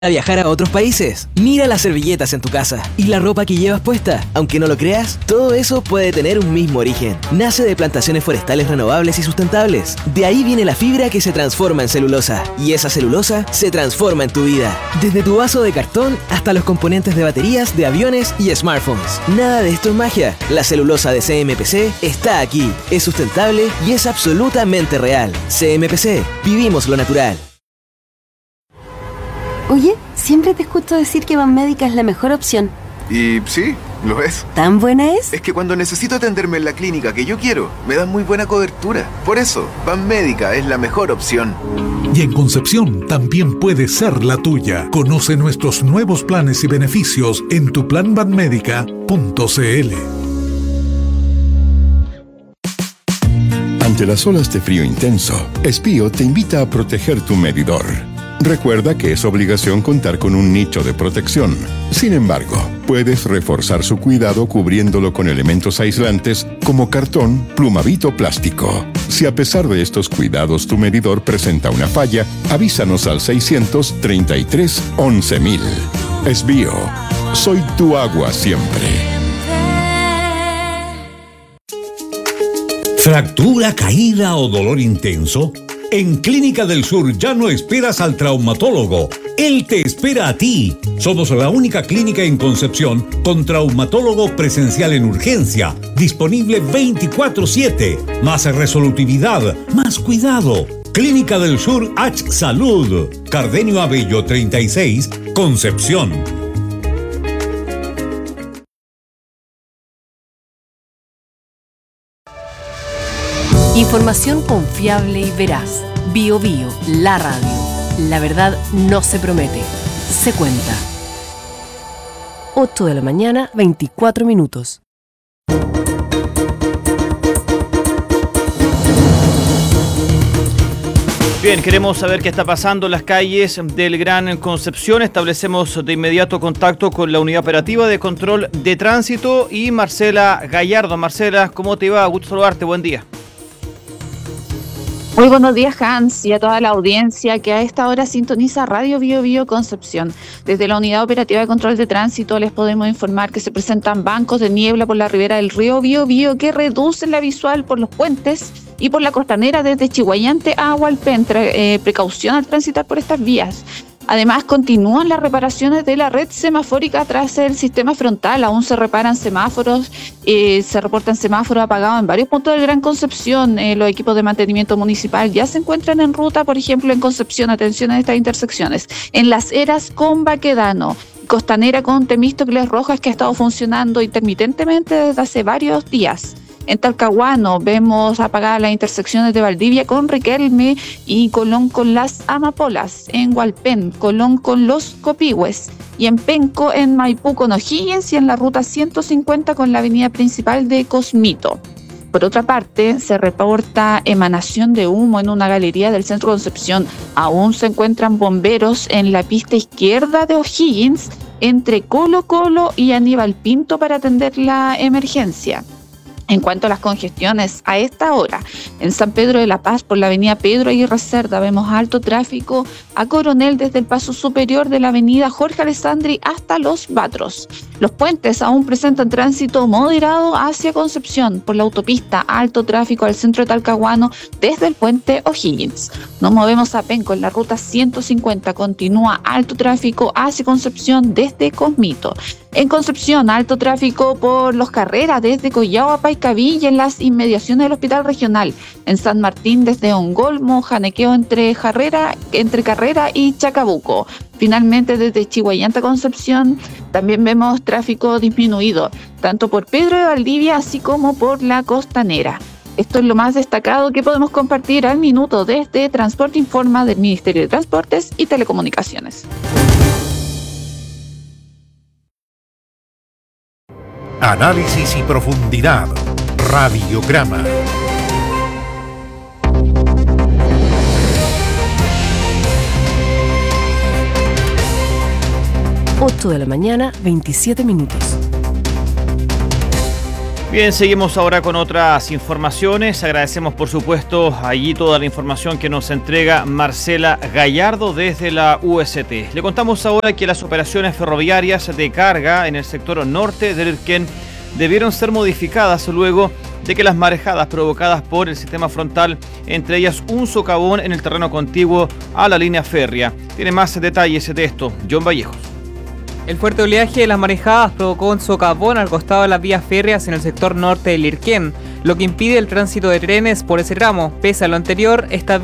a viajar a otros países. Mira las servilletas en tu casa y la ropa que llevas puesta. Aunque no lo creas, todo eso puede tener un mismo origen. Nace de plantaciones forestales renovables y sustentables. De ahí viene la fibra que se transforma en celulosa. Y esa celulosa se transforma en tu vida. Desde tu vaso de cartón hasta los componentes de baterías de aviones y smartphones. Nada de esto es magia. La celulosa de CMPC está aquí. Es sustentable y es absolutamente real. CMPC. Vivimos lo natural. Oye, siempre te escucho decir que Banmédica es la mejor opción. Y sí, lo es. ¿Tan buena es? Es que cuando necesito atenderme en la clínica que yo quiero, me dan muy buena cobertura. Por eso, Banmédica es la mejor opción. Y en Concepción también puede ser la tuya. Conoce nuestros nuevos planes y beneficios en tuplanbanmedica.cl. Ante las olas de frío intenso, Espío te invita a proteger tu medidor. Recuerda que es obligación contar con un nicho de protección. Sin embargo, puedes reforzar su cuidado cubriéndolo con elementos aislantes como cartón, plumavit o plástico. Si a pesar de estos cuidados tu medidor presenta una falla, avísanos al 633 11.000. Espío, soy tu agua siempre. ¿Fractura, caída o dolor intenso? En Clínica del Sur ya no esperas al traumatólogo. Él te espera a ti. Somos la única clínica en Concepción con traumatólogo presencial en urgencia, disponible 24/7. Más resolutividad, más cuidado. Clínica del Sur H Salud. Cardenio Abello 36, Concepción. Información confiable y veraz. Bio Bio, la radio. La verdad no se promete, se cuenta. 8 de la mañana, 24 minutos. Bien, queremos saber qué está pasando en las calles del Gran Concepción. Establecemos de inmediato contacto con la Unidad Operativa de Control de Tránsito y Marcela Gallardo. Marcela, ¿cómo te va? Gusto saludarte, buen día. Muy buenos días, Hans, y a toda la audiencia que a esta hora sintoniza Radio Bio Bio Concepción. Desde la Unidad Operativa de Control de Tránsito les podemos informar que se presentan bancos de niebla por la ribera del río Bio Bio que reducen la visual por los puentes y por la costanera desde Chihuayante a Hualpén. Precaución al transitar por estas vías. Además, continúan las reparaciones de la red semafórica tras el sistema frontal. Aún se reparan semáforos, se reportan semáforos apagados en varios puntos del Gran Concepción. Los equipos de mantenimiento municipal ya se encuentran en ruta, por ejemplo, en Concepción. Atención a estas intersecciones. En Las Heras con Baquedano, costanera con Temístocles Rojas, que ha estado funcionando intermitentemente desde hace varios días. En Talcahuano vemos apagadas las intersecciones de Valdivia con Riquelme y Colón con las Amapolas. En Hualpén, Colón con los Copihue. Y en Penco, en Maipú con O'Higgins y en la ruta 150 con la avenida principal de Cosmito. Por otra parte, se reporta emanación de humo en una galería del centro de Concepción. Aún se encuentran bomberos en la pista izquierda de O'Higgins entre Colo Colo y Aníbal Pinto para atender la emergencia. En cuanto a las congestiones, a esta hora, en San Pedro de la Paz, por la avenida Pedro Aguirre Cerda, vemos alto tráfico a Coronel desde el paso superior de la avenida Jorge Alessandri hasta Los Batros. Los puentes aún presentan tránsito moderado hacia Concepción. Por la autopista, alto tráfico al centro de Talcahuano desde el puente O'Higgins. Nos movemos a Penco, en la ruta 150, continúa alto tráfico hacia Concepción desde Cosmito. En Concepción, alto tráfico por Los Carreras desde Collao a Paicaví y en las inmediaciones del Hospital Regional. En San Martín desde Ongolmo, janequeo entre Carrera y Chacabuco. Finalmente, desde Chihuayante a Concepción también vemos tráfico disminuido, tanto por Pedro de Valdivia así como por la costanera. Esto es lo más destacado que podemos compartir al minuto desde Transporte Informa del Ministerio de Transportes y Telecomunicaciones. Análisis y profundidad. Radiograma. Ocho de la mañana, 27 minutos. Bien, seguimos ahora con otras informaciones. Agradecemos, por supuesto, allí toda la información que nos entrega Marcela Gallardo desde la UST. Le contamos ahora que las operaciones ferroviarias de carga en el sector norte del Irquén debieron ser modificadas luego de que las marejadas provocadas por el sistema frontal, entre ellas un socavón en el terreno contiguo a la línea férrea. Tiene más detalles de esto, John Vallejos. El fuerte oleaje de las marejadas provocó un socavón al costado de las vías férreas en el sector norte del Irquén, lo que impide el tránsito de trenes por ese tramo. Pese a lo anterior, esta